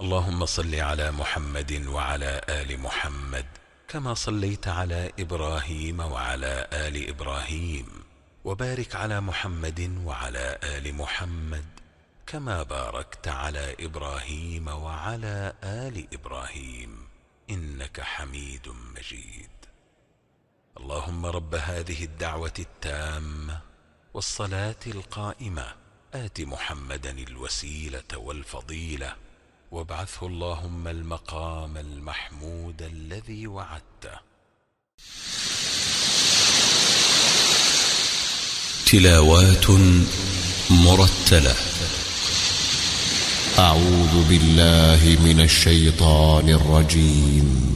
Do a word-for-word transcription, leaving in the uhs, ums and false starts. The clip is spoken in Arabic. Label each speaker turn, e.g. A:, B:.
A: اللهم صل على محمد وعلى آل محمد كما صليت على إبراهيم وعلى آل إبراهيم، وبارك على محمد وعلى آل محمد كما باركت على إبراهيم وعلى آل إبراهيم إنك حميد مجيد. اللهم رب هذه الدعوة التامة والصلاة القائمة آت محمدا الوسيلة والفضيلة وابعثه اللهم المقام المحمود الذي وعدته.
B: تلاوات مرتلة. أعوذ بالله من الشيطان الرجيم.